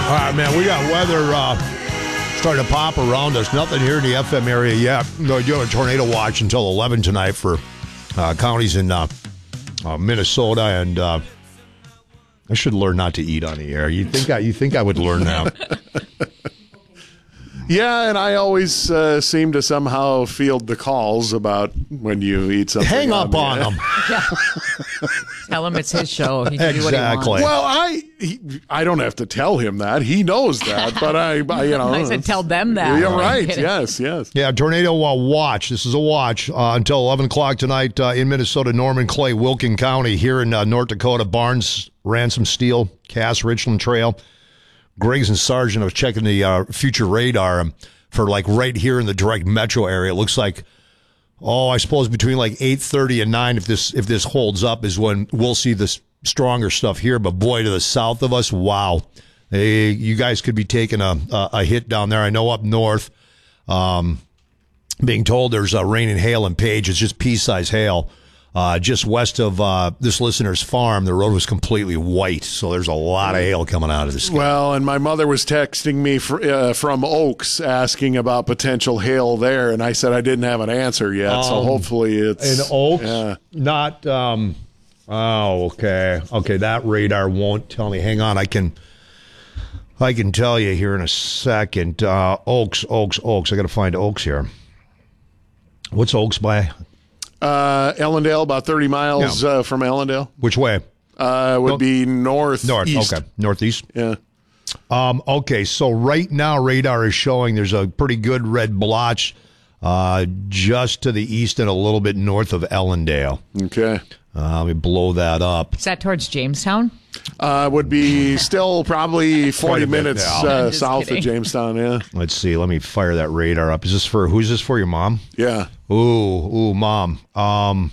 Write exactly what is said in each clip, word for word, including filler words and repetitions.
All right, man, we got weather uh, starting to pop around us. Nothing here in the F M area yet. They're doing a tornado watch until eleven tonight for uh, counties in uh, uh, Minnesota, and uh, I should learn not to eat on the air. You think I? You think I would learn that? Yeah, and I always uh, seem to somehow field the calls about when you eat something. Hang up on, on them. Yeah. Tell him it's his show. He can do what he wants. Well, I he, I don't have to tell him that. He knows that, but I, I you know. I said tell them that. You're right. Yes, yes. Yeah, tornado uh, watch. This is a watch uh, until eleven o'clock tonight uh, in Minnesota, Norman, Clay, Wilkin County. Here in uh, North Dakota, Barnes, Ransom, Steel, Cass, Richland Trail. Griggs and Sargent are checking the uh, future radar um, for like right here in the direct metro area. It looks like, oh, I suppose between like eight thirty and nine, if this if this holds up, is when we'll see this stronger stuff here. But boy, to the south of us, wow, hey, you guys could be taking a, a a hit down there. I know up north, um, being told there's uh, rain and hail in Page. It's just pea-size hail. Uh, just west of uh, this listener's farm, the road was completely white, so there's a lot of hail coming out of the sky. Well, and my mother was texting me fr- uh, from Oaks asking about potential hail there, and I said I didn't have an answer yet, um, so hopefully it's... In Oaks? Yeah. Not... Um, oh, okay. Okay, that radar won't tell me. Hang on, I can... I can tell you here in a second. Uh, Oaks, Oaks, Oaks. I got to find Oaks here. What's Oaks by... Uh, Ellendale, about thirty miles yeah. uh, from Ellendale. Which way? Uh, would no, be north. North, east. okay. Northeast? Yeah. Um, okay, so right now radar is showing there's a pretty good red blotch uh, just to the east and a little bit north of Ellendale. Okay. Uh, let me blow that up. Is that towards Jamestown? Uh, would be still probably forty minutes uh, south kidding. of Jamestown, yeah. Let's see. Let me fire that radar up. Is this for, who's this for, your mom? Yeah. Ooh, ooh, mom. Um,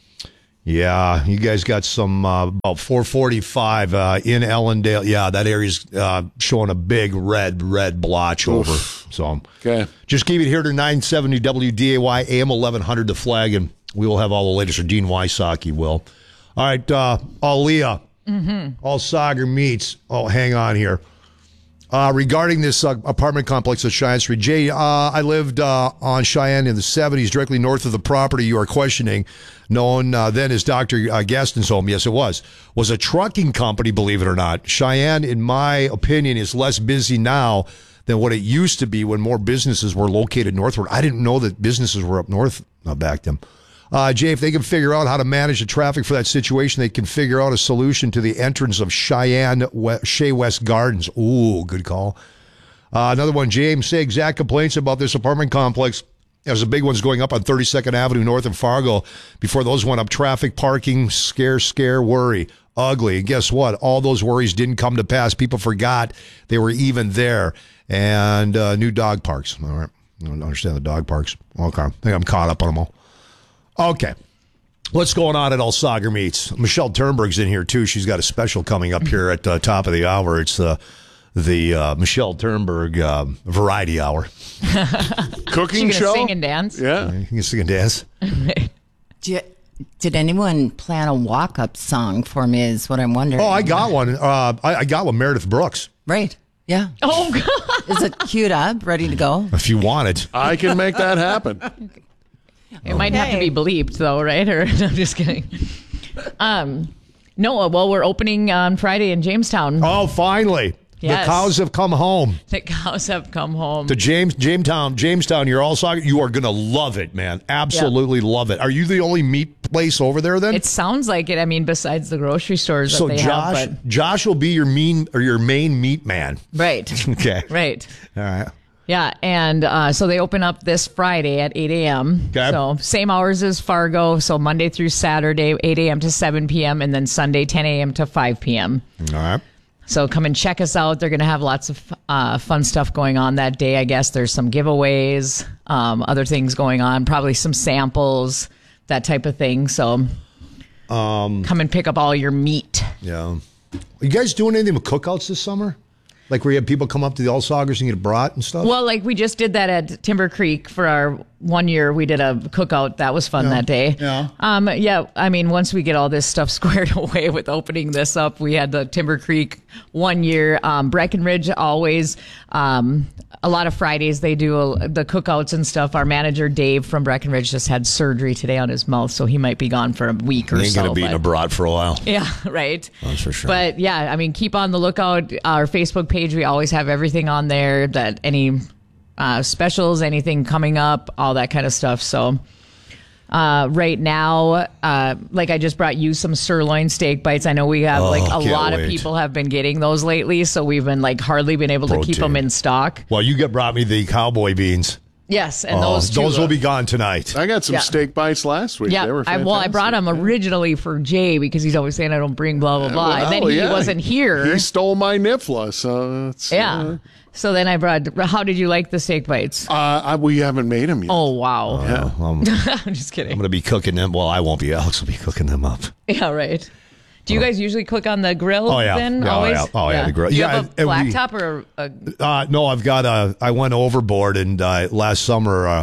yeah, you guys got some, uh, about four forty-five uh, in Ellendale. Yeah, that area's uh, showing a big red, red blotch over. Oof. So okay. Just keep it here to nine seventy W D A Y, A M eleven hundred The Flag, and we will have all the latest, or Dean Wysocki will. All right, uh, Aaliyah. Mm-hmm. All Sager meets. Oh, hang on here. Uh, regarding this uh, apartment complex at Cheyenne Street, Jay, uh, I lived uh, on Cheyenne in the seventies, directly north of the property you are questioning, known uh, then as Doctor Uh, Gaston's home. Yes, it was. Was a trucking company, believe it or not. Cheyenne, in my opinion, is less busy now than what it used to be when more businesses were located northward. I didn't know that businesses were up north uh, back then. Uh, Jay, if they can figure out how to manage the traffic for that situation, they can figure out a solution to the entrance of Cheyenne, West, Shea West Gardens. Ooh, good call. Uh, another one, James, say exact complaints about this apartment complex. There's a big one's going up on thirty-second Avenue north of Fargo. Before those went up, traffic, parking, scare, scare, worry. Ugly. And guess what? All those worries didn't come to pass. People forgot they were even there. And uh, new dog parks. All right. I don't understand the dog parks. Okay. I think I'm caught up on them all. Okay. What's going on at All Sager Meats? Michelle Turnberg's in here, too. She's got a special coming up here at the uh, top of the hour. It's uh, the uh, Michelle Turnberg uh, Variety Hour. Cooking she show? Sing and dance? Yeah. You can sing and dance. Did, did anyone plan a walk-up song for me is what I'm wondering. Oh, I got one. Uh, I, I got one, Meredith Brooks. Right. Yeah. Oh, God. Is it queued up, ready to go? If you want it. I can make that happen. It might have to be bleeped, though, right? Or no, I'm just kidding. Um, no, well, we're opening on Friday in Jamestown. Oh, finally. Yes. The cows have come home. The cows have come home. To James, Jamestown, Jamestown, you're all Sager. You are going to love it, man. Absolutely yeah. love it. Are you the only meat place over there then? It sounds like it. I mean, besides the grocery stores so that they Josh, have. But... Josh will be your mean or your main meat man. Right. Okay. Right. All right. Yeah, and uh, so they open up this Friday at eight a.m. Okay. So same hours as Fargo. So Monday through Saturday, eight a.m. to seven p.m. and then Sunday, ten a.m. to five p.m. All right. So come and check us out. They're going to have lots of uh, fun stuff going on that day. I guess there's some giveaways, um, other things going on, probably some samples, that type of thing. So um, come and pick up all your meat. Yeah. Are you guys doing anything with cookouts this summer? Like where you have people come up to the All Sagers and get a brat and stuff? Well, like we just did that at Timber Creek for our one year we did a cookout. That was fun that day. Yeah. Um, yeah. I mean, once we get all this stuff squared away with opening this up, we had the Timber Creek one year. Um, Breckenridge always, um, a lot of Fridays they do a, the cookouts and stuff. Our manager Dave from Breckenridge just had surgery today on his mouth, so he might be gone for a week or They ain't so. going to be but- abroad for a while. Yeah, right. That's for sure. But yeah, I mean, keep on the lookout. Our Facebook page, we always have everything on there. That any uh, specials, anything coming up, all that kind of stuff. So. Uh, right now, uh, like I just brought you some sirloin steak bites. I know we have Oh, like a can't lot wait. of people have been getting those lately, so we've been like hardly been able to keep Protein. them in stock. Well, you get brought me the cowboy beans. Yes, and Oh, those two, those will be gone tonight. I got some Yeah. steak bites last week. Yeah, They were I, well, I brought fantastic. them originally for Jay because he's always saying I don't bring blah blah blah, and then Well, he yeah. wasn't here. He stole my N F L A, so it's, yeah. uh, So then I brought. How did you like the steak bites? uh, I, we haven't made them yet. Oh wow! Yeah. I'm, I'm just kidding. I'm going to be cooking them. Well, I won't be. Alex will be cooking them up. Yeah, right. Do you guys usually cook on the grill? Oh, yeah. Then Yeah, oh, always. yeah. Oh, yeah, the grill. Do you Yeah, have a and we- blacktop or a, Uh, no, I've got a. I went overboard, and uh, last summer uh,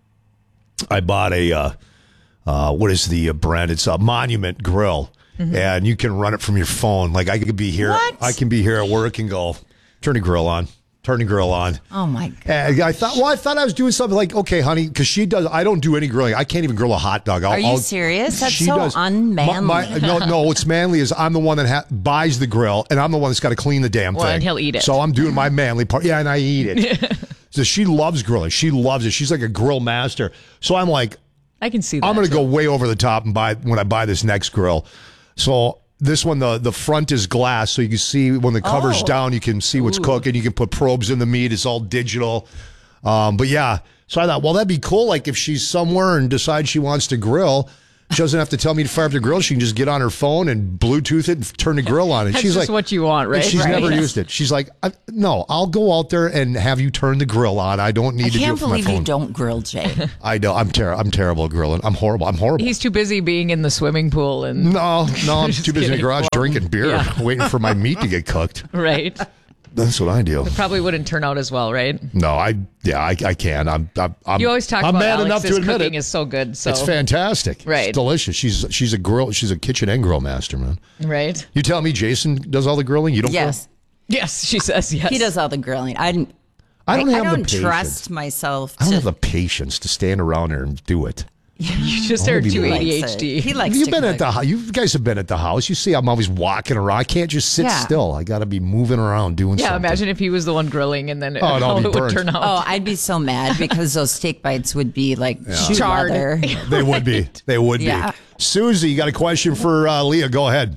I bought a. Uh, uh, what is the uh, brand? It's a Monument grill, and you can run it from your phone. Like I could be here. What? I can be here at work and go turn the grill on. Turn the grill on. Oh my God. And I thought, well, I thought I was doing something like, okay, honey, because she does. I don't do any grilling. I can't even grill a hot dog. I'll, Are you I'll- serious? That's she so does. unmanly. My- my- no, no. What's manly is I'm the one that ha- buys the grill, and I'm the one that's got to clean the damn Well, thing. and he'll eat it. So I'm doing my manly part. Yeah, and I eat it. So she loves grilling. She loves it. She's like a grill master. So I'm like, I can see that. I'm going to go way over the top and buy when I buy this next grill. So this one, the the front is glass, so you can see when the cover's Oh. down, you can see what's cooking. You can put probes in the meat. It's all digital. Um, but yeah, so I thought, well, that'd be cool. Like if she's somewhere and decides she wants to grill, she doesn't have to tell me to fire up the grill. She can just get on her phone and Bluetooth it and turn the grill on. And That's she's just like, what you want, and right? she's Right. never Yes. used it. She's like, I, no, I'll go out there and have you turn the grill on. I don't need I to do can't it from my believe phone. you don't grill, Jay. I know. I'm terrible. I'm terrible at grilling. I'm horrible. I'm horrible. He's too busy being in the swimming pool and No, no, I'm Just too busy in the kidding. garage drinking beer, Yeah. waiting for my meat to get cooked. right. That's what I do. Probably wouldn't turn out as well, right? No, I yeah, I, I can. I'm, I'm, I'm You always talk I'm about mad enough Alex's to admit cooking it. is so good. So It's fantastic. Right. It's delicious. She's she's a grill. She's a kitchen and grill master, man. right. You tell me, Jason does all the grilling. You don't. Yes. Yes, she says yes. He does all the grilling. I didn't. I don't I, have I the don't patience. trust myself I don't to. have the patience to stand around there and do it. You just I are wanna be too like- A D likes H it. D. He likes You've to been at cook. the house. You guys have been at the house. You see, I'm always walking around. I can't just sit Yeah. still. I got to be moving around doing Yeah, something. imagine if he was the one grilling and then Oh, it'd all how be it would burnt. turn out. Oh, I'd be so mad because those steak bites would be like shoe Charred. leather. They would be. They would Yeah. be. Susie, you got a question for uh, Leah? Go ahead.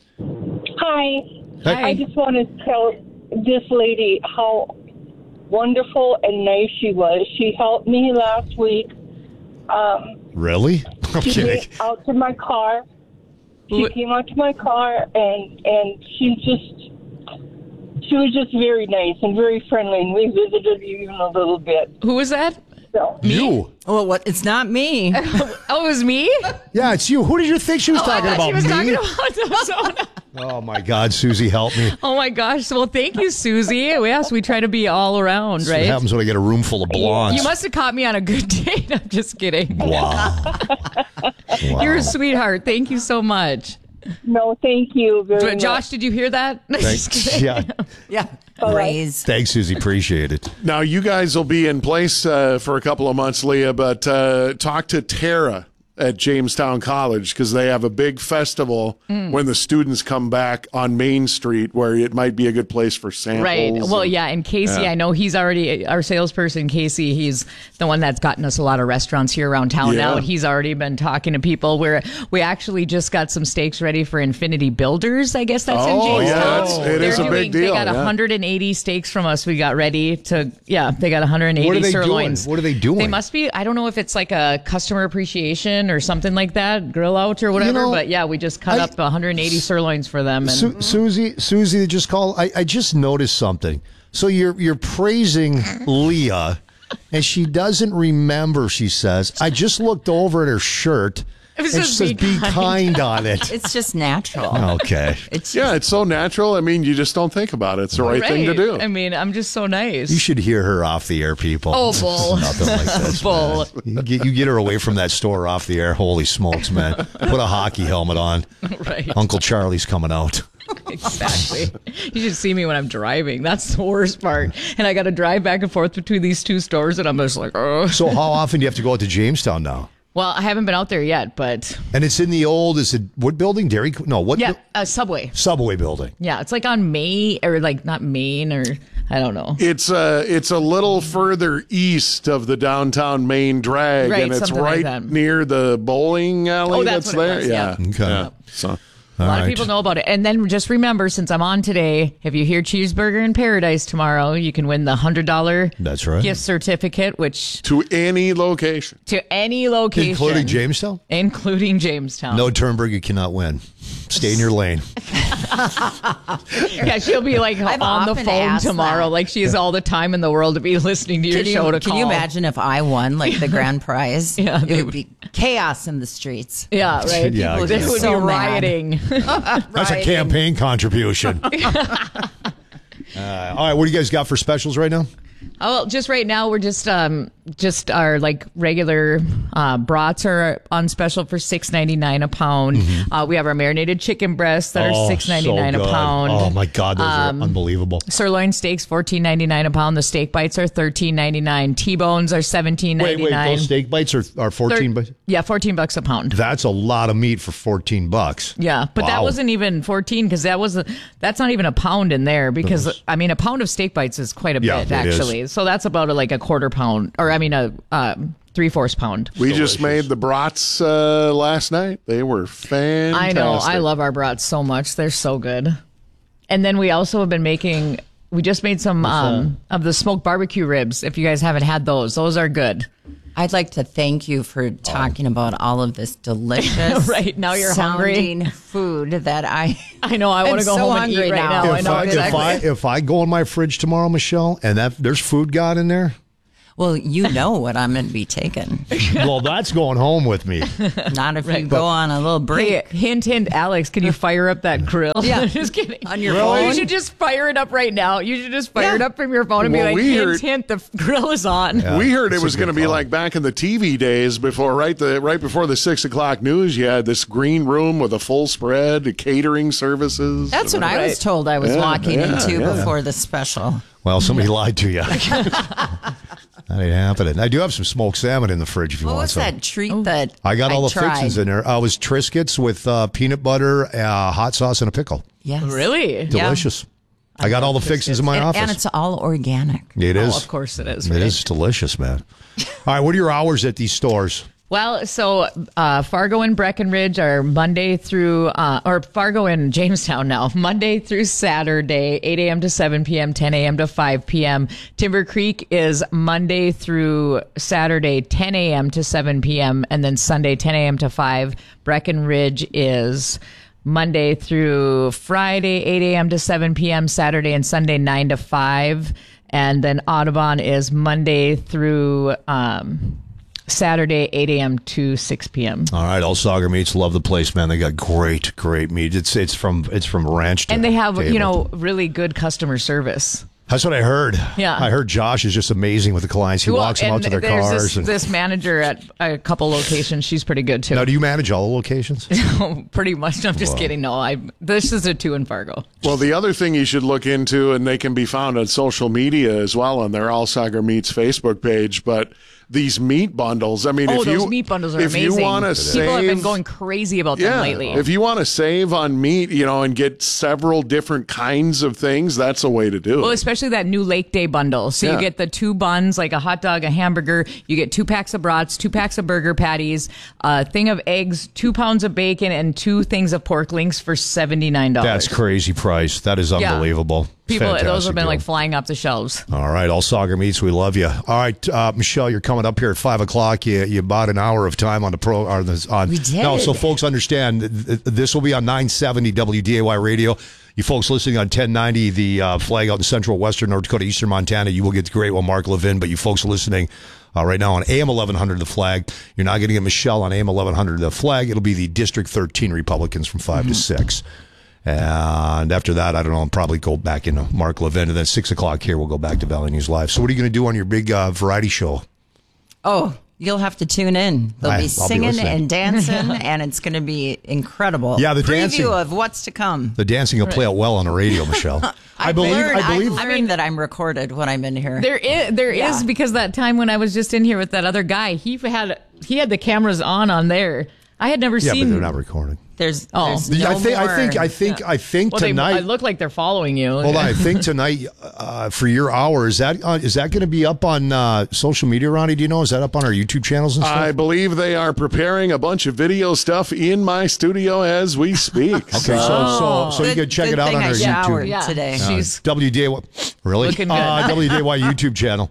Hi. Hi. I just want to tell this lady how wonderful and nice she was. She helped me last week. Um, Really? I'm she kidding. came out to my car. She Wh- came out to my car, and and she just she was just very nice and very friendly, and we visited even a little bit. Who was that? So You? Oh, what? It's not me. Oh, it was me? Yeah, it's you. Who did you think she was Oh, I talking thought about? she was me? talking about Arizona. Oh my God, Susie, help me. Oh my gosh. Well, thank you, Susie. Yes, we try to be all around, That's what right? happens when I get a room full of blondes. You must have caught me on a good date. I'm just kidding. Wow. Wow. You're a sweetheart. Thank you so much. no, thank you very much. Josh, did you hear that? Just Thanks. kidding. Yeah. Yeah. right. Raise. Thanks, Susie. Appreciate it. Now, you guys will be in place uh, for a couple of months, Leah, but uh, talk to Tara at Jamestown College because they have a big festival Mm. when the students come back on Main Street where it might be a good place for samples. Right. Well, and- yeah. And Casey, I know he's already our salesperson. Casey, he's the one that's gotten us a lot of restaurants here around town Yeah. now. And he's already been talking to people. Where we actually just got some steaks ready for Infinity Builders. I guess that's in Oh, Jamestown. yeah, it's- it They're is a doing, big deal, They got yeah. one hundred eighty steaks from us. We got ready to. Yeah, they got one hundred eighty What are they sirloins. doing? What are they doing? They must be. I don't know if it's like a customer appreciation or something like that, grill out or whatever. know, but yeah, we just cut I- up one hundred eighty sirloins for them. And Su- Susie, Susie, that just called. I, I just noticed something. So you're you're praising Leah, and she doesn't remember. She says, "I just looked over at her shirt, It was It just says be be kind. kind on it. It's just natural. Okay. It's Yeah, it's so natural. I mean, you just don't think about it. It's the right, thing to do. I mean, I'm just so nice. You should hear her off the air, people. Oh, bull. Nothing like this. Bull. Man. You get, you get her away from that store off the air. Holy smokes, man. Put a hockey helmet on. Right. Uncle Charlie's coming out. Exactly. You should see me when I'm driving. That's the worst part. And I got to drive back and forth between these two stores, and I'm just like, oh. So how often do you have to go out to Jamestown now? Well, I haven't been out there yet, but And it's in the old, is it what building? Dairy? No, what? yeah, bu- uh, Subway. Subway building. Yeah, it's like on May, or like not Maine, or I don't know. It's a it's a little further east of the downtown main drag, Right, and it's something like right that. near the bowling alley Oh, that's that's what it there. was, yeah. yeah. Okay. Yeah. So A lot All of right. people know about it. And then just remember, since I'm on today, if you hear Cheeseburger in Paradise tomorrow, you can win the one hundred dollars That's right. gift certificate, which to any location. to any location. Including Jamestown? Including Jamestown. No, Turnberg, you cannot win. Stay in your lane. Yeah, she'll be like I've on the often phone asked tomorrow. that. Like she has all the time in the world to be listening to your Can you, show to can call. you imagine if I won like the grand prize? Yeah, it they would be chaos in the streets. Yeah, right. Yeah, People exactly. would So be mad. rioting. That's a campaign contribution. uh, all right, what do you guys got for specials right now? Oh, well, just right now we're just um just our like regular uh, brats are on special for six ninety nine a pound. Uh, we have our marinated chicken breasts that Mm-hmm. Oh, are six ninety nine so a good. pound. Oh my God, those are unbelievable. Sirloin steaks fourteen ninety nine a pound. The steak bites are thirteen ninety nine. T bones are seventeen Wait, ninety wait, nine. those steak bites are, are fourteen bucks? Yeah, fourteen bucks a pound. That's a lot of meat for fourteen bucks. Yeah, but that Wow. wasn't even fourteen because that was a, that's not even a pound in there because I mean a pound of steak bites is quite a Yeah, bit it is. actually. So that's about a, like a quarter pound or I mean a um, three fourths pound. We just made the brats uh, last night. They were fantastic. I know. I love our brats so much. They're so good. And then we also have been making. We just made some um, of the smoked barbecue ribs. If you guys haven't had those, those are good. I'd like to thank you for talking about all of this delicious, Right, now you're hungry. sounding food that I. I know. I want to I'm go so home and eat hungry right now. now. I If know I, exactly. if I if I go in my fridge tomorrow, Michelle, and that there's food gone in there, Well, you know what I'm going to be taking. well, that's going home with me. Not if you go on a little break. Hey, hint, hint, Alex, can you fire up that grill? Yeah. Just kidding. On your You phone? should just fire it up right now. You should just fire Yeah. it up from your phone and Well, be like, we hint, heard- hint, the grill is on. we heard it that's a was good going to be call. like back in the T V days before, right? The right before the six o'clock news, you had this green room with a full spread, catering services. That's what I was Right. told I was Yeah, walking yeah, into yeah. before the special. Well, somebody lied to you. That ain't happening. I do have some smoked salmon in the fridge if you What want was some. that treat that I got all the tried? fixings in there. Uh, it was Triscuits with uh, peanut butter, uh, hot sauce, and a pickle. Yes. Really? Delicious. I got all the fixings in my And, office. and it's all organic. it is. Oh, of course it is. It right? is delicious, man. All right, what are your hours at these stores? Well, so uh, Fargo and Breckenridge are Monday through, uh, or Fargo and Jamestown now, Monday through Saturday, eight a.m. to seven p.m., ten a.m. to five p.m. Timber Creek is Monday through Saturday, ten a.m. to seven p.m., and then Sunday, ten a.m. to five. Breckenridge is Monday through Friday, eight a.m. to seven p.m., Saturday and Sunday, nine to five. And then Audubon is Monday through um, Saturday, eight a.m. to six p.m. All right, all Sauger Meats, love the place, man. They got great, great meat. It's it's from it's from ranch to And they have, table. you know, really good customer service. That's what I heard. Yeah. I heard Josh is just amazing with the clients. He Well, walks them out and to their there's cars. This, and, this manager at a couple locations, she's pretty good too. now, do you manage all the locations? Pretty much. I'm just kidding. No, I. This is a two in Fargo. Well, the other thing you should look into, and they can be found on social media as well on their All Sauger Meats Facebook page, but these meat bundles. I mean, Oh, if those you meat bundles are if amazing. you want to save, People have been going crazy about them yeah, lately. if you want to save on meat, you know, and get several different kinds of things, that's a way to do Well, it. especially that new Lake Day bundle. So Yeah. you get the two buns, like a hot dog, a hamburger. You get two packs of brats, two packs of burger patties, a thing of eggs, two pounds of bacon, and two things of pork links for seventy-nine dollars. That's crazy price. That is Yeah. unbelievable. People, Fantastic those have been deal. like flying off the shelves. All right, all Sauger Meats, we love you. All right, uh, Michelle, you're coming up here at five o'clock. You you bought an hour of time on the pro. Or the, on, We did. No, so folks understand th- th- this will be on nine seventy W D A Y radio. You folks listening on ten ninety, the uh, flag out in central, western North Dakota, eastern Montana, you will get the great one, Mark Levin. But you folks listening uh, right now on A M eleven hundred, the flag, you're not going to get Michelle on A M eleven hundred, the flag. It'll be the District thirteen Republicans from five mm-hmm. to six. And after that, I don't know, I'll probably go back into Mark Levin. And then six o'clock here, we'll go back to Valley News Live. So what are you going to do on your big uh, variety show? Oh, you'll have to tune in. They'll I- be I'll be singing listening. and dancing, and it's going to be incredible. Yeah, the Preview dancing- of what's to come. The dancing will play out well on the radio, Michelle. I I've believe. learned, I believe. I've learned that I'm recorded when I'm in here. There is, there Yeah. is because that time when I was just in here with that other guy, he had he had the cameras on on there. I had never Yeah, seen. but they're not recorded. There's, Oh. there's I no think. more. I think. I think. I think well, they, tonight. I look like they're following you. Hold on, I think tonight uh, for your hour is that uh, is that going to be up on uh, social media, Ronnie? Do you know? Is that up on our YouTube channels and stuff? I believe they are preparing a bunch of video stuff in my studio as we speak. Okay, so so so you Good- can check good it out thing on I our showered YouTube. Yeah. today. She's W D A Y, really? Looking good. Uh, W D A Y YouTube channel.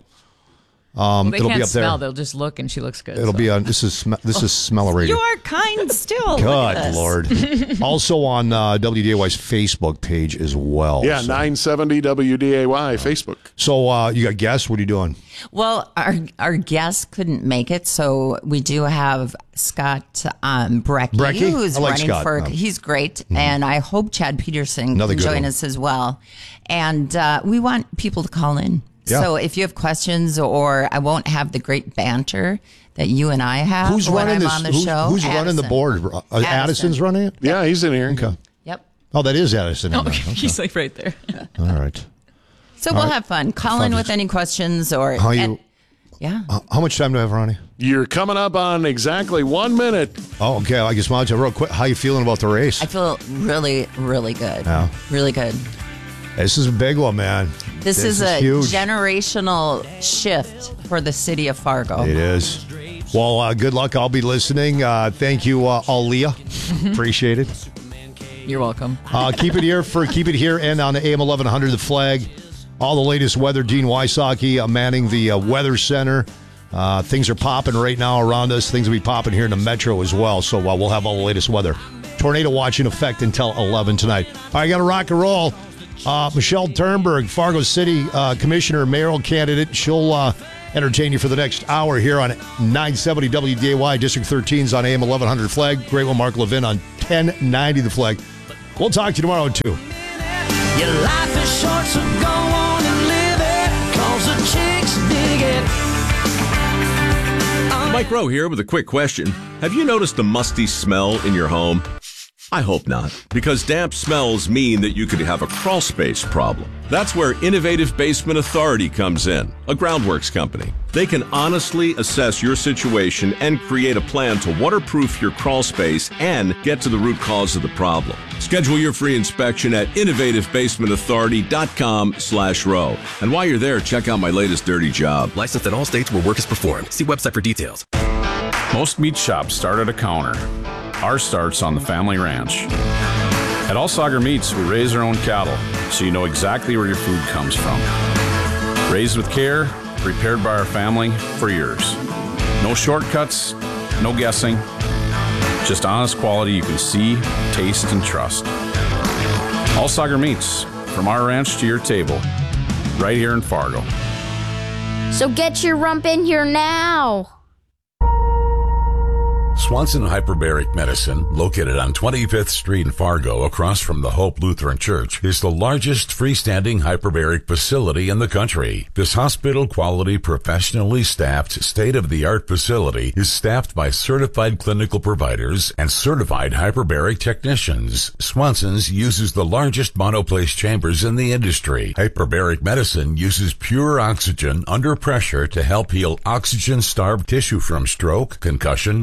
Um, they it'll can't be up smell. there. They'll just look, and she looks good. It'll so. be on. This is sm- this is Smell Radio. You are kind still. Look at Good this. Lord. Also on uh, W D A Y's Facebook page as well. Yeah, so, nine seventy W D A Y Facebook. so uh, you got guests? What are you doing? Well, our our guest couldn't make it, so we do have Scott um, Brecky, Brecky? who's I like running Scott. for. Oh. He's great, and I hope Chad Peterson Another can good join one. us as well. And uh, we want people to call in. Yeah. So if you have questions, or I won't have the great banter that you and I have Who's when running I'm this? on the who's show. who's running the Addison. board? Uh, Addison's running it. Yeah, he's in here. Okay. Yep. Oh, that is Addison. in Oh, there. Okay. he's like right there. All right. So we'll right. have fun. Call Fun. in with any questions or How you? and- yeah. uh, How much time do I have, Ronnie? You're coming up on exactly one minute. Oh, okay. I guess I'll real quick. How you feeling about the race? I feel really, really good. Yeah. Really good. This is a big one, man. This, is, a huge. generational shift for the city of Fargo. It is. Well, uh, good luck. I'll be listening. Uh, thank you, uh, Aaliyah. Appreciate it. You're welcome. Uh, keep it here for keep it here and on the A M eleven hundred, the flag. All the latest weather. Dean Wysocki uh, manning the uh, weather center. Uh, things are popping right now around us. Things will be popping here in the metro as well. So uh, we'll have all the latest weather. Tornado watch in effect until eleven tonight. All right, got to rock and roll. Uh, Michelle Turnberg, Fargo City uh, Commissioner, mayoral candidate. She'll uh, entertain you for the next hour here on nine seventy W D A Y. District thirteen's on A M eleven hundred flag. Great one, Mark Levin on ten ninety the flag. We'll talk to you tomorrow, too. Your life is short, so go on and live it, 'cause the chicks dig it. Mike Rowe here with a quick question. Have you noticed a musty smell in your home? I hope not, because damp smells mean that you could have a crawl space problem. That's where Innovative Basement Authority comes in, a groundworks company. They can honestly assess your situation and create a plan to waterproof your crawl space and get to the root cause of the problem. Schedule your free inspection at innovative basement authority dot com slash row. And while you're there, check out my latest dirty job. Licensed in all states where work is performed. See website for details. Most meat shops start at a counter. Ours starts on the family ranch. At All Sauger Meats, we raise our own cattle, so you know exactly where your food comes from. Raised with care, prepared by our family for years. No shortcuts, no guessing, just honest quality you can see, taste, and trust. All Sauger Meats, from our ranch to your table, right here in Fargo. So get your rump in here now. Swanson Hyperbaric Medicine, located on twenty-fifth Street in Fargo across from the Hope Lutheran Church, is the largest freestanding hyperbaric facility in the country. This hospital-quality, professionally staffed, state-of-the-art facility is staffed by certified clinical providers and certified hyperbaric technicians. Swanson's uses the largest monoplace chambers in the industry. Hyperbaric Medicine uses pure oxygen under pressure to help heal oxygen-starved tissue from stroke, concussion, diabetes,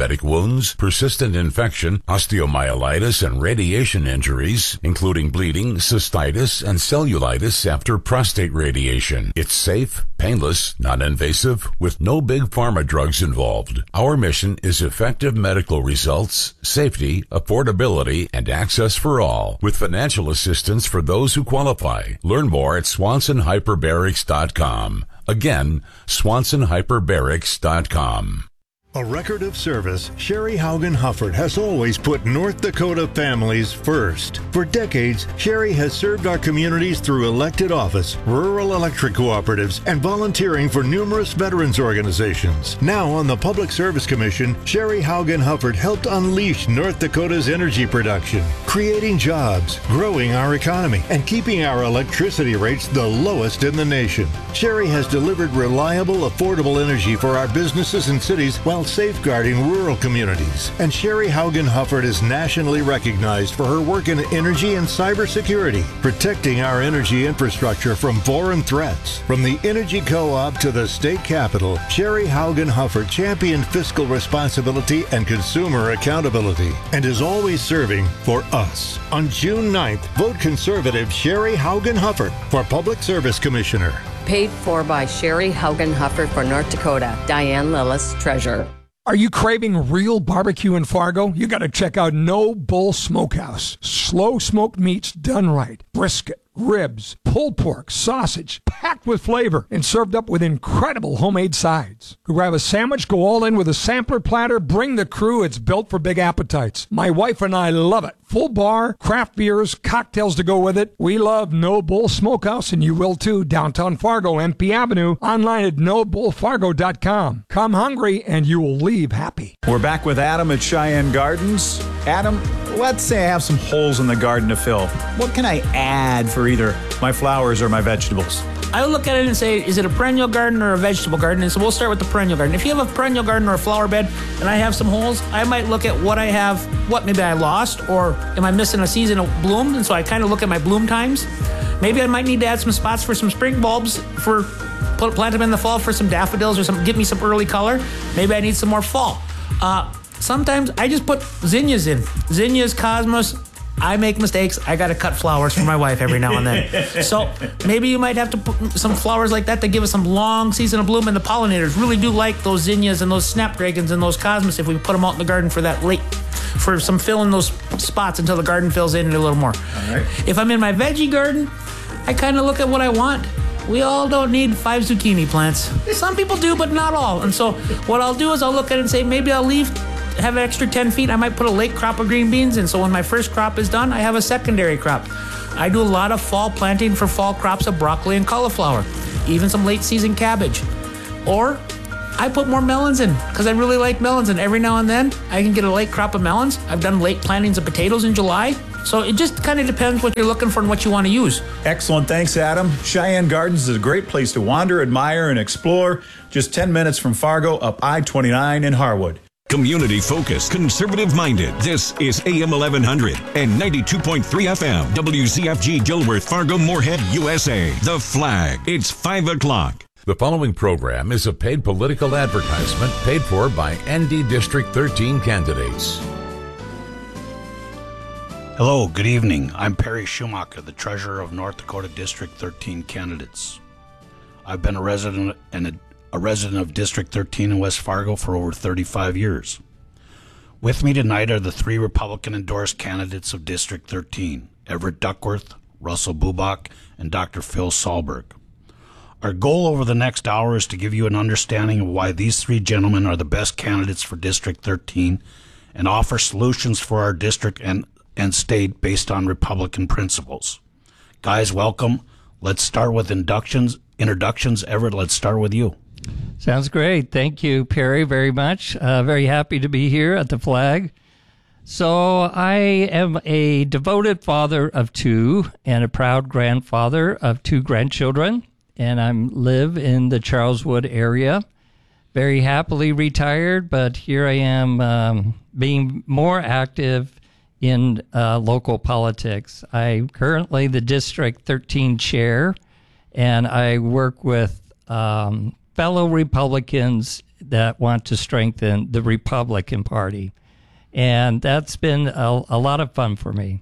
diabetic wounds, persistent infection, osteomyelitis, and radiation injuries, including bleeding, cystitis, and cellulitis after prostate radiation. It's safe, painless, non-invasive, with no big pharma drugs involved. Our mission is effective medical results, safety, affordability, and access for all, with financial assistance for those who qualify. Learn more at Swanson Hyperbarics dot com. Again, Swanson Hyperbarics dot com. A record of service, Sherry Haugen Hufford has always put North Dakota families first. For decades, Sherry has served our communities through elected office, rural electric cooperatives, and volunteering for numerous veterans organizations. Now on the Public Service Commission, Sherry Haugen Hufford helped unleash North Dakota's energy production, creating jobs, growing our economy, and keeping our electricity rates the lowest in the nation. Sherry has delivered reliable, affordable energy for our businesses and cities while safeguarding rural communities. And Sherry Haugen Hufford is nationally recognized for her work in energy and cybersecurity, protecting our energy infrastructure from foreign threats. From the Energy Co-op to the state capitol, Sherry Haugen Hufford championed fiscal responsibility and consumer accountability, and is always serving for us. On June ninth, vote conservative Sherry Haugen Hufford for Public Service Commissioner. Paid for by Sherry Haugen Hufford for North Dakota. Diane Lillis, Treasurer. Are you craving real barbecue in Fargo? You got to check out No Bull Smokehouse. Slow smoked meats done right. Brisket, ribs, pulled pork, sausage, packed with flavor and served up with incredible homemade sides. Grab a sandwich, go all in with a sampler platter, bring the crew. It's built for big appetites. My wife and I love it. Full bar, craft beers, cocktails to go with it. We love No Bull Smokehouse, and you will too. Downtown Fargo, M P Avenue. Online at no bull fargo dot com. Come hungry, and you will leave happy. We're back with Adam at Cheyenne Gardens. Adam, let's say I have some holes in the garden to fill. What can I add for either my flowers or my vegetables? I would look at it and say, is it a perennial garden or a vegetable garden? And so we'll start with the perennial garden. If you have a perennial garden or a flower bed and I have some holes, I might look at what I have, what maybe I lost, or am I missing a season of bloom? And so I kind of look at my bloom times. Maybe I might need to add some spots for some spring bulbs, for put, plant them in the fall for some daffodils or some, give me some early color. Maybe I need some more fall. Uh, sometimes I just put zinnias in. Zinnias, cosmos. I make mistakes. I got to cut flowers for my wife every now and then. So maybe you might have to put some flowers like that to give us some long season of bloom. And the pollinators really do like those zinnias and those snapdragons and those cosmos if we put them out in the garden for that late, for some fill in those spots until the garden fills in a little more. All right. If I'm in my veggie garden, I kind of look at what I want. We all don't need five zucchini plants. Some people do, but not all. And so what I'll do is I'll look at it and say, maybe I'll leave, have an extra ten feet. I might put a late crop of green beans in. So when my first crop is done, I have a secondary crop. I do a lot of fall planting for fall crops of broccoli and cauliflower, even some late season cabbage. Or I put more melons in because I really like melons. And every now and then I can get a late crop of melons. I've done late plantings of potatoes in July. So it just kind of depends what you're looking for and what you want to use. Excellent. Thanks, Adam. Cheyenne Gardens is a great place to wander, admire, and explore. Just ten minutes from Fargo up I twenty-nine in Harwood. Community focused, conservative minded. This is A M eleven hundred and ninety-two point three F M. W Z F G Dilworth, Fargo, Moorhead, U S A. The Flag. It's five o'clock. The following program is a paid political advertisement paid for by N D District thirteen candidates. Hello, good evening. I'm Perry Schumacher, the treasurer of North Dakota District thirteen candidates. I've been a resident and a, a resident of District thirteen in West Fargo for over thirty-five years. With me tonight are the three Republican-endorsed candidates of District thirteen, Everett Duckworth, Russell Bubach, and Doctor Phil Sahlberg. Our goal over the next hour is to give you an understanding of why these three gentlemen are the best candidates for District thirteen and offer solutions for our district and and state based on Republican principles. Guys, welcome. Let's start with inductions, introductions. Everett, let's start with you. Sounds great. Thank you, Perry, very much. Uh, very happy to be here at the Flag. So I am a devoted father of two and a proud grandfather of two grandchildren, and I live in the Charleswood area. Very happily retired, but here I am um, being more active in uh, local politics. I'm currently the District thirteen chair, and I work with um, fellow Republicans that want to strengthen the Republican Party. And that's been a, a lot of fun for me.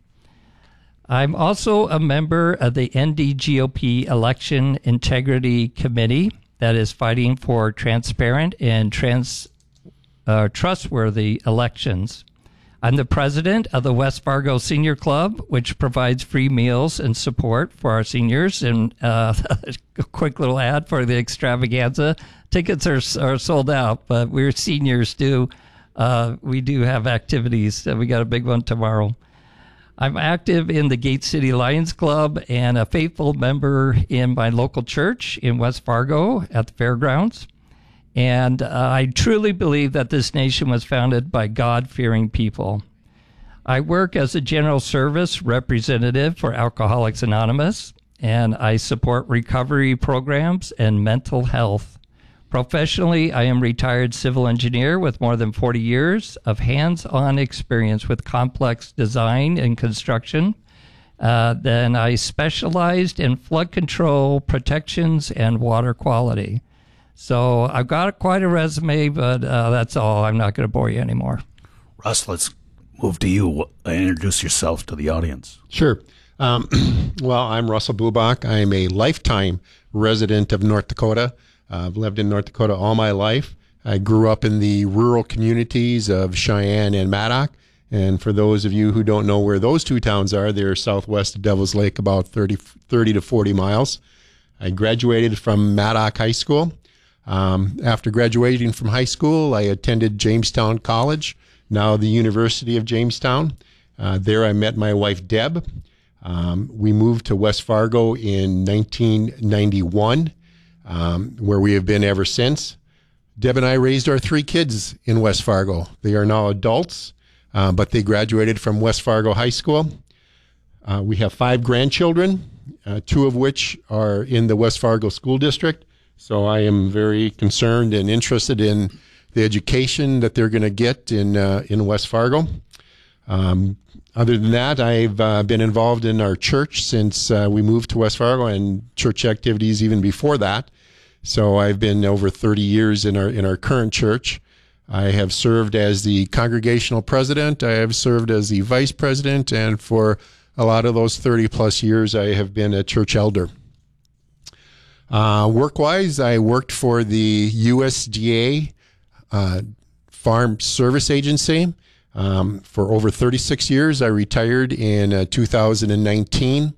I'm also a member of the N D G O P Election Integrity Committee that is fighting for transparent and trans, uh, trustworthy elections. I'm the president of the West Fargo Senior Club, which provides free meals and support for our seniors. And uh, a quick little ad for the extravaganza. Tickets are, are sold out, but we're seniors too. Uh, we do have activities. We got a big one tomorrow. I'm active in the Gate City Lions Club and a faithful member in my local church in West Fargo at the fairgrounds. And uh, I truly believe that this nation was founded by God-fearing people. I work as a general service representative for Alcoholics Anonymous, and I support recovery programs and mental health. Professionally, I am retired civil engineer with more than forty years of hands-on experience with complex design and construction. Uh, then I specialized in flood control, protections, and water quality. So I've got quite a resume, but uh, that's all. I'm not going to bore you anymore. Russ, let's move to you. Introduce yourself to the audience. Sure. Um, well, I'm Russell Bubach. I'm a lifetime resident of North Dakota. Uh, I've lived in North Dakota all my life. I grew up in the rural communities of Cheyenne and Maddock. And for those of you who don't know where those two towns are, they're southwest of Devil's Lake, about thirty, thirty to forty miles. I graduated from Maddock High School. Um, after graduating from high school, I attended Jamestown College, now the University of Jamestown. Uh, there I met my wife, Deb. Um, we moved to West Fargo in nineteen ninety-one. Um, where we have been ever since. Deb and I raised our three kids in West Fargo. They are now adults, uh, but they graduated from West Fargo High School. Uh, we have five grandchildren, uh, two of which are in the West Fargo School District. So I am very concerned and interested in the education that they're going to get in uh, in West Fargo. Um, other than that, I've uh, been involved in our church since uh, we moved to West Fargo, and church activities even before that. So I've been over thirty years in our in our current church. I have served as the congregational president. I have served as the vice president, and for a lot of those thirty plus years, I have been a church elder. Uh, work-wise, I worked for the U S D A uh, Farm Service Agency. Um, for over thirty-six years. I retired in uh, two thousand nineteen.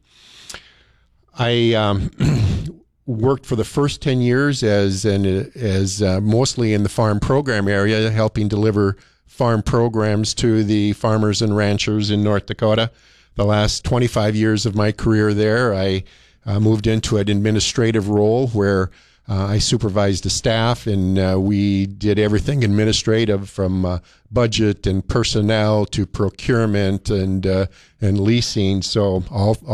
I um, worked for the first ten years as an, as uh, mostly in the farm program area, helping deliver farm programs to the farmers and ranchers in North Dakota. The last twenty-five years of my career there, I uh, moved into an administrative role where Uh, I supervised the staff, and uh, we did everything administrative, from uh, budget and personnel to procurement and uh, and leasing. So all. all